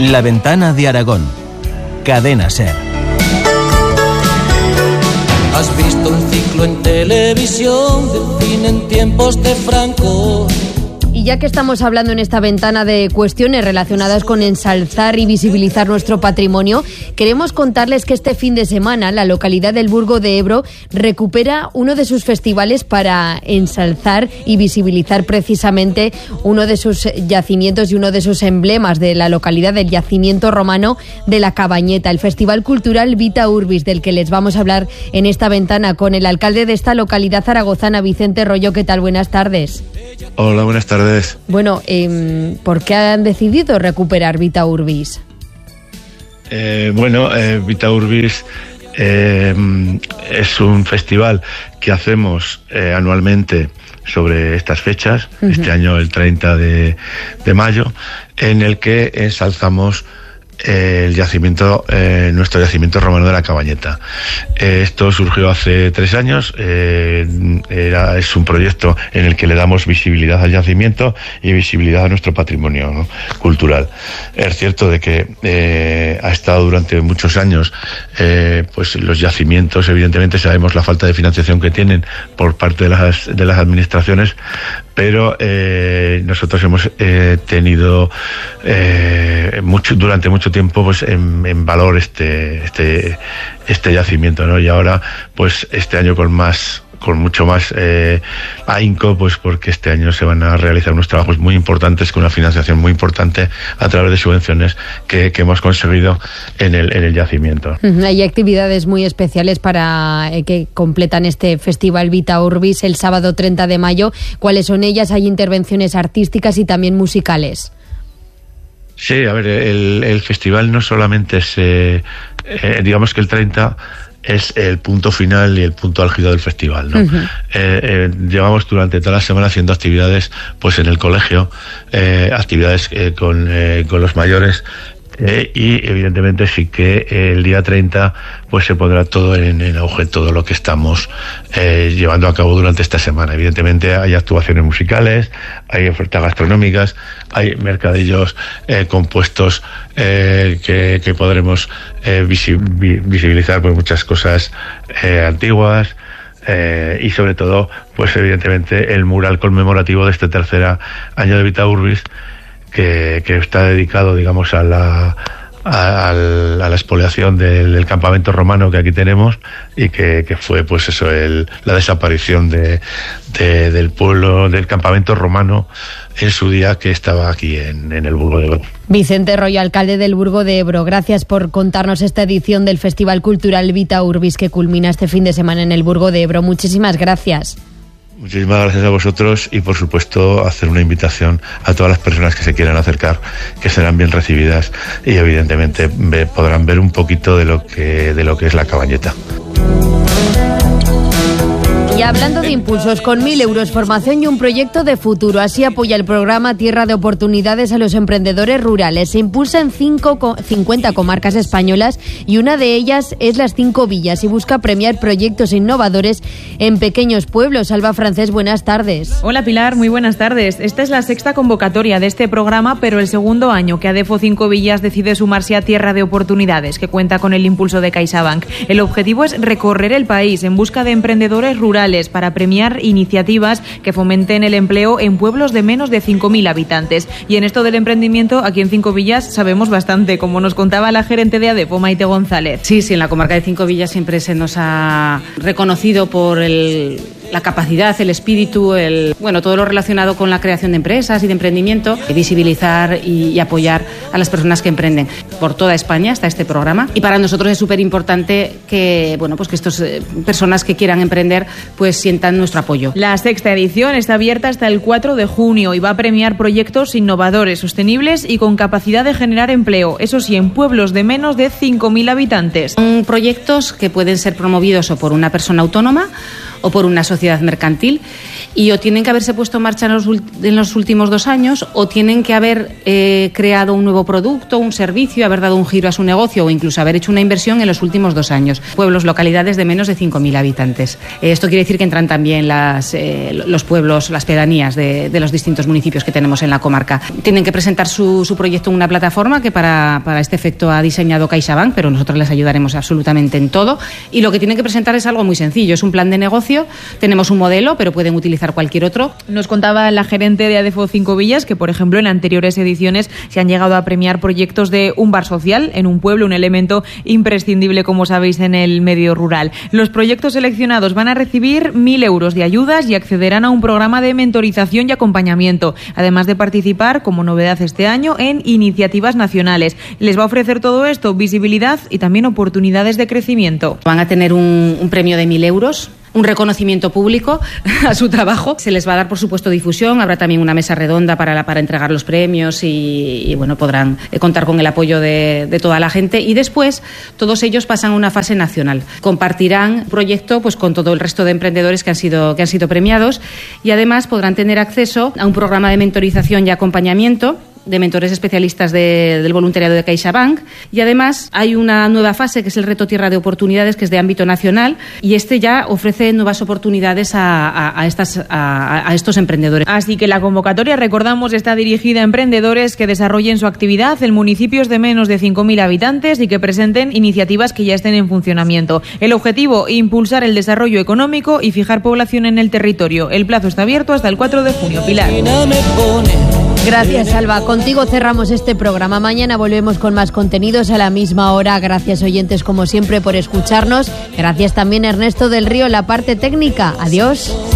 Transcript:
La Ventana de Aragón. Cadena SER. Has visto un ciclo en televisión del cine en tiempos de Franco. Y ya que estamos hablando en esta ventana de cuestiones relacionadas con ensalzar y visibilizar nuestro patrimonio, queremos contarles que este fin de semana la localidad del Burgo de Ebro recupera uno de sus festivales para ensalzar y visibilizar precisamente uno de sus yacimientos y uno de sus emblemas de la localidad, del yacimiento romano de la Cabañeta, el Festival Cultural Vita Urbis, del que les vamos a hablar en esta ventana con el alcalde de esta localidad zaragozana, Vicente Royo. ¿Qué tal? Buenas tardes. Hola, buenas tardes. Bueno, ¿por qué han decidido recuperar Vita Urbis? Vita Urbis es un festival que hacemos anualmente sobre estas fechas, este año el 30 de mayo, en el que ensalzamos el yacimiento, nuestro yacimiento romano de la Cabañeta. Esto surgió hace 3 años. Es un proyecto en el que le damos visibilidad al yacimiento y visibilidad a nuestro patrimonio, ¿no?, cultural. Es cierto de que ha estado durante muchos años, pues los yacimientos, evidentemente sabemos la falta de financiación que tienen por parte de las administraciones, pero nosotros hemos tenido durante mucho tiempo pues en valor este yacimiento, ¿no? Y ahora pues este año con mucho más ahínco, pues porque este año se van a realizar unos trabajos muy importantes con una financiación muy importante a través de subvenciones que hemos conseguido en el yacimiento. Hay actividades muy especiales para que completan este Festival Vita Urbis el sábado 30 de mayo. ¿Cuáles son ellas? Hay intervenciones artísticas y también musicales. Sí, a ver, el festival no solamente es, digamos que el 30 es el punto final y el punto álgido del festival, ¿no? Llevamos durante toda la semana haciendo actividades pues en el colegio, actividades con los mayores, y evidentemente sí que el día 30 pues se pondrá todo en auge, todo lo que estamos llevando a cabo durante esta semana. Evidentemente hay actuaciones musicales, hay ofertas gastronómicas, hay mercadillos compuestos que podremos visibilizar pues muchas cosas antiguas. Y sobre todo, pues evidentemente el mural conmemorativo de este tercer año de Vita Urbis, que está dedicado, digamos, a la expoliación del campamento romano que aquí tenemos, y que fue pues eso, la desaparición del pueblo, del campamento romano en su día, que estaba aquí en el Burgo de Ebro. Vicente Royo, alcalde del Burgo de Ebro, gracias por contarnos esta edición del Festival Cultural Vita Urbis que culmina este fin de semana en el Burgo de Ebro. Muchísimas gracias. Muchísimas gracias a vosotros, y por supuesto hacer una invitación a todas las personas que se quieran acercar, que serán bien recibidas y evidentemente podrán ver un poquito de lo que es la Cabañeta. Y hablando de impulsos, con 1.000 euros, formación y un proyecto de futuro. Así apoya el programa Tierra de Oportunidades a los emprendedores rurales. Se impulsa en 50 comarcas españolas, y una de ellas es las 5 villas, y busca premiar proyectos innovadores en pequeños pueblos. Alba Francés, buenas tardes. Hola Pilar, muy buenas tardes. Esta es la 6ª convocatoria de este programa, pero el 2.º año que ADEFO 5 Villas decide sumarse a Tierra de Oportunidades, que cuenta con el impulso de CaixaBank. El objetivo es recorrer el país en busca de emprendedores rurales para premiar iniciativas que fomenten el empleo en pueblos de menos de 5.000 habitantes. Y en esto del emprendimiento, aquí en 5 Villas sabemos bastante, como nos contaba la gerente de ADEFO, Maite González. Sí, en la comarca de 5 Villas siempre se nos ha reconocido por la capacidad, el espíritu, todo lo relacionado con la creación de empresas y de emprendimiento, visibilizar y apoyar a las personas que emprenden. Por toda España está este programa, y para nosotros es súper importante que estas personas que quieran emprender pues sientan nuestro apoyo. La 6ª edición está abierta hasta el 4 de junio y va a premiar proyectos innovadores, sostenibles y con capacidad de generar empleo, eso sí, en pueblos de menos de 5.000 habitantes. Son proyectos que pueden ser promovidos o por una persona autónoma o por una sociedad mercantil, y o tienen que haberse puesto en marcha en los últimos 2 años, o tienen que haber creado un nuevo producto, un servicio, haber dado un giro a su negocio, o incluso haber hecho una inversión en los últimos 2 años. Pueblos, localidades de menos de 5.000 habitantes. Esto quiere decir que entran también los pueblos, las pedanías de los distintos municipios que tenemos en la comarca. Tienen que presentar su proyecto en una plataforma que para este efecto ha diseñado CaixaBank, pero nosotros les ayudaremos absolutamente en todo. Y lo que tienen que presentar es algo muy sencillo, es un plan de negocio. Tenemos un modelo, pero pueden utilizar cualquier otro. Nos contaba la gerente de ADEFO 5 Villas que, por ejemplo, en anteriores ediciones se han llegado a premiar proyectos de un bar social en un pueblo, un elemento imprescindible, como sabéis, en el medio rural. Los proyectos seleccionados van a recibir 1.000 euros de ayudas y accederán a un programa de mentorización y acompañamiento, además de participar, como novedad este año, en iniciativas nacionales. Les va a ofrecer todo esto visibilidad y también oportunidades de crecimiento. Van a tener un premio de 1.000 euros, un reconocimiento público a su trabajo. Se les va a dar, por supuesto, difusión. Habrá también una mesa redonda para entregar los premios y bueno, podrán contar con el apoyo de toda la gente. Y después, todos ellos pasan a una fase nacional. Compartirán un proyecto pues con todo el resto de emprendedores que han sido premiados, y además podrán tener acceso a un programa de mentorización y acompañamiento de mentores especialistas del voluntariado de CaixaBank, y además hay una nueva fase que es el reto Tierra de Oportunidades, que es de ámbito nacional, y este ya ofrece nuevas oportunidades a estos emprendedores. Así que la convocatoria, recordamos, está dirigida a emprendedores que desarrollen su actividad en municipios de menos de 5.000 habitantes y que presenten iniciativas que ya estén en funcionamiento. El objetivo, impulsar el desarrollo económico y fijar población en el territorio. El plazo está abierto hasta el 4 de junio. Pilar. Gracias, Alba. Contigo cerramos este programa. Mañana volvemos con más contenidos a la misma hora. Gracias, oyentes, como siempre, por escucharnos. Gracias también, Ernesto del Río, la parte técnica. Adiós.